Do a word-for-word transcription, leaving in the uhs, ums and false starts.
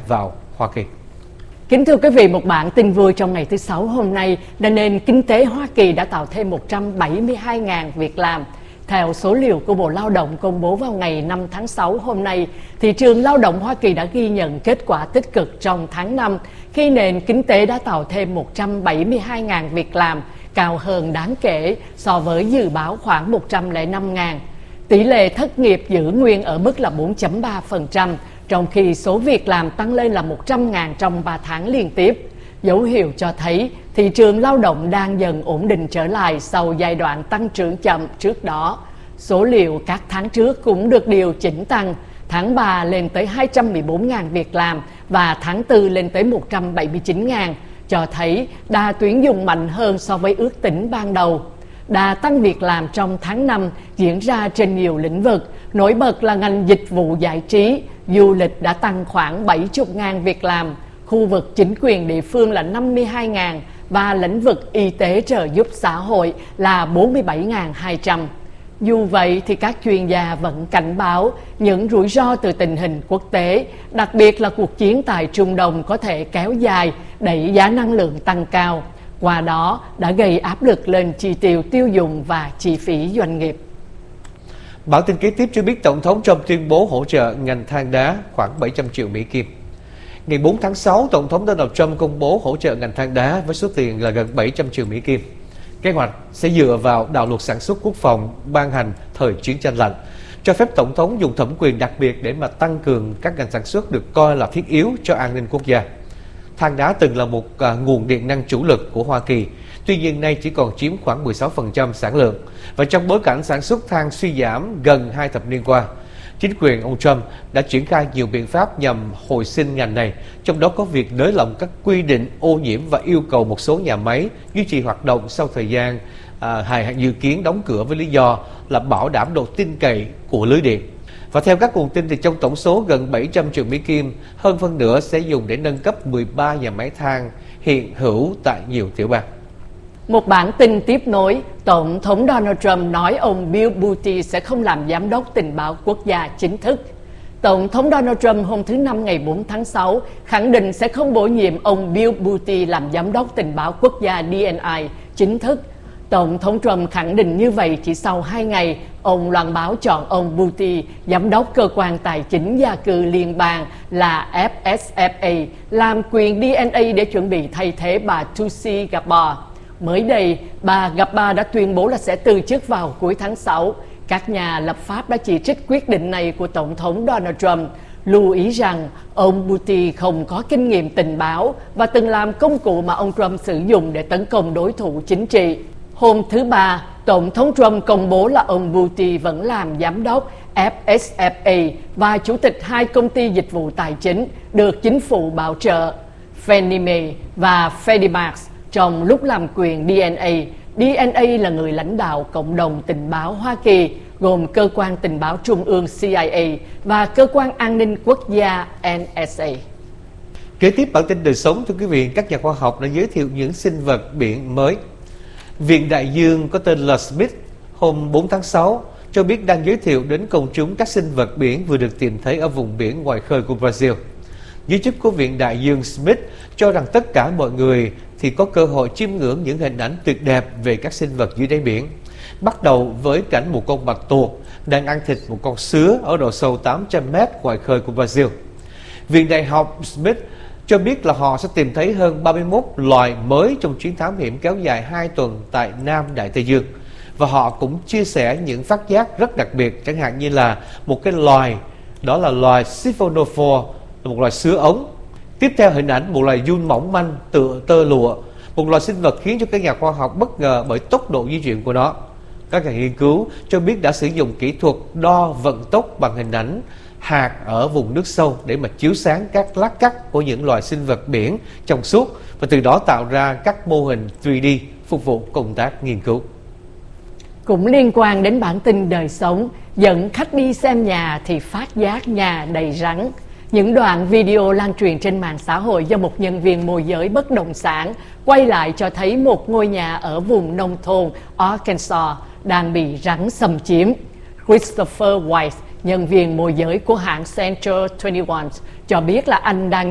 vào Hoa Kỳ. Kính thưa quý vị, một bản tin vui trong ngày thứ Sáu hôm nay là nền kinh tế Hoa Kỳ đã tạo thêm một trăm bảy mươi hai nghìn việc làm. Theo số liệu của Bộ Lao động công bố vào ngày năm tháng sáu hôm nay, thị trường lao động Hoa Kỳ đã ghi nhận kết quả tích cực trong tháng năm khi nền kinh tế đã tạo thêm một trăm bảy mươi hai nghìn việc làm, cao hơn đáng kể so với dự báo khoảng một trăm lẻ năm nghìn. Tỷ lệ thất nghiệp giữ nguyên ở mức là bốn phẩy ba phần trăm, trong khi số việc làm tăng lên là một trăm nghìn trong ba tháng liên tiếp. Dấu hiệu cho thấy thị trường lao động đang dần ổn định trở lại sau giai đoạn tăng trưởng chậm trước đó. Số liệu các tháng trước cũng được điều chỉnh tăng. Tháng ba lên tới hai trăm mười bốn nghìn việc làm và tháng tư lên tới một trăm bảy mươi chín nghìn, cho thấy đà tuyển dụng mạnh hơn so với ước tính ban đầu. Đà tăng việc làm trong tháng năm diễn ra trên nhiều lĩnh vực, nổi bật là ngành dịch vụ giải trí, du lịch đã tăng khoảng bảy mươi nghìn việc làm, khu vực chính quyền địa phương là năm mươi hai nghìn và lĩnh vực y tế trợ giúp xã hội là bốn mươi bảy nghìn hai trăm. Dù vậy thì các chuyên gia vẫn cảnh báo những rủi ro từ tình hình quốc tế, đặc biệt là cuộc chiến tại Trung Đông có thể kéo dài, đẩy giá năng lượng tăng cao. Qua đó đã gây áp lực lên chi tiêu tiêu dùng và chi phí doanh nghiệp. Bản tin kế tiếp cho biết Tổng thống Trump tuyên bố hỗ trợ ngành than đá khoảng bảy trăm triệu Mỹ Kim. Ngày bốn tháng sáu, Tổng thống Donald Trump công bố hỗ trợ ngành than đá với số tiền là gần bảy trăm triệu Mỹ Kim. Kế hoạch sẽ dựa vào đạo luật sản xuất quốc phòng ban hành thời chiến tranh lạnh, cho phép Tổng thống dùng thẩm quyền đặc biệt để mà tăng cường các ngành sản xuất được coi là thiết yếu cho an ninh quốc gia. Than đá từng là một à, nguồn điện năng chủ lực của Hoa Kỳ, tuy nhiên nay chỉ còn chiếm khoảng mười sáu phần trăm sản lượng. Và trong bối cảnh sản xuất than suy giảm gần hai thập niên qua, chính quyền ông Trump đã triển khai nhiều biện pháp nhằm hồi sinh ngành này, trong đó có việc nới lỏng các quy định ô nhiễm và yêu cầu một số nhà máy duy trì hoạt động sau thời gian à, hạn dự kiến đóng cửa với lý do là bảo đảm độ tin cậy của lưới điện. Và theo các nguồn tin thì trong tổng số gần bảy trăm triệu Mỹ Kim, hơn phân nửa sẽ dùng để nâng cấp mười ba nhà máy than hiện hữu tại nhiều tiểu bang. Một bản tin tiếp nối, Tổng thống Donald Trump nói ông Bill Booty sẽ không làm giám đốc tình báo quốc gia chính thức. Tổng thống Donald Trump hôm thứ Năm ngày bốn tháng sáu khẳng định sẽ không bổ nhiệm ông Bill Booty làm giám đốc tình báo quốc gia D N I chính thức. Tổng thống Trump khẳng định như vậy chỉ sau hai ngày, ông loan báo chọn ông Booty, giám đốc cơ quan tài chính gia cư liên bang là F S F A, làm quyền D N A để chuẩn bị thay thế bà Tulsi Gabbard. Mới đây, bà Gabbard đã tuyên bố là sẽ từ chức vào cuối tháng sáu. Các nhà lập pháp đã chỉ trích quyết định này của Tổng thống Donald Trump, lưu ý rằng ông Booty không có kinh nghiệm tình báo và từng làm công cụ mà ông Trump sử dụng để tấn công đối thủ chính trị. Hôm thứ Ba, Tổng thống Trump công bố là ông Booty vẫn làm giám đốc F S F A và chủ tịch hai công ty dịch vụ tài chính được chính phủ bảo trợ, Fannie Mae và Freddie Mac, trong lúc làm quyền D N A. D N A là người lãnh đạo cộng đồng tình báo Hoa Kỳ, gồm cơ quan tình báo trung ương C I A và cơ quan an ninh quốc gia N S A. Kế tiếp bản tin đời sống, thưa quý vị, các nhà khoa học đã giới thiệu những sinh vật biển mới. Viện Đại dương có tên là Smith hôm bốn tháng sáu cho biết đang giới thiệu đến công chúng các sinh vật biển vừa được tìm thấy ở vùng biển ngoài khơi của Brazil. Giới chức của Viện Đại dương Smith cho rằng tất cả mọi người thì có cơ hội chiêm ngưỡng những hình ảnh tuyệt đẹp về các sinh vật dưới đáy biển. Bắt đầu với cảnh một con bạch tuộc đang ăn thịt một con sứa ở độ sâu tám trăm mét ngoài khơi của Brazil. Viện Đại học Smith cho biết là họ sẽ tìm thấy hơn ba mươi mốt loài mới trong chuyến thám hiểm kéo dài hai tuần tại Nam Đại Tây Dương. Và họ cũng chia sẻ những phát giác rất đặc biệt, chẳng hạn như là một cái loài, đó là loài Siphonophore, một loài sứa ống. Tiếp theo hình ảnh một loài giun mỏng manh tựa tơ lụa, một loài sinh vật khiến cho các nhà khoa học bất ngờ bởi tốc độ di chuyển của nó. Các nhà nghiên cứu cho biết đã sử dụng kỹ thuật đo vận tốc bằng hình ảnh hạt ở vùng nước sâu để mà chiếu sáng các lát cắt của những loài sinh vật biển trong suốt và từ đó tạo ra các mô hình ba D phục vụ công tác nghiên cứu. Cũng liên quan đến bản tin đời sống, dẫn khách đi xem nhà thì phát giác nhà đầy rắn. Những đoạn video lan truyền trên mạng xã hội do một nhân viên môi giới bất động sản quay lại cho thấy một ngôi nhà ở vùng nông thôn Arkansas đang bị rắn xâm chiếm. Christopher White, nhân viên môi giới của hãng Central hai mươi mốt, cho biết là anh đang